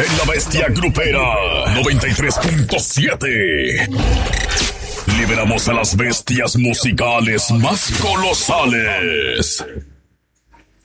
en La Bestia Grupera 93.7. Liberamos a las bestias musicales más colosales.